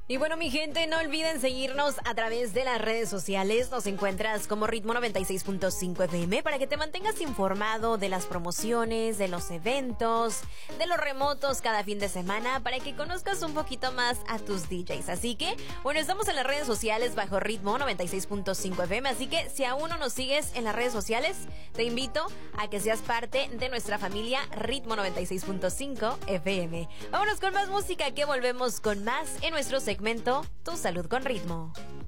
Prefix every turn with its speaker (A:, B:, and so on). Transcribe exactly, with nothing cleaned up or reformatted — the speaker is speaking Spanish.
A: Y bueno, mi gente, no olviden seguirnos a través de las redes sociales. Nos encuentras como Ritmo noventa y seis punto cinco F M para que te mantengas informado de las promociones, de los eventos, de los remotos cada fin de semana, para que conozcas un poquito más a tus D Js. Así que, bueno, estamos en las redes sociales bajo Ritmo noventa y seis punto cinco F M. Así que si aún no nos sigues en las redes sociales, te invito a que seas parte de nuestra familia Ritmo noventa y seis punto cinco F M. Vámonos con más música, que volvemos con más en nuestro segmento Tu Salud con Ritmo.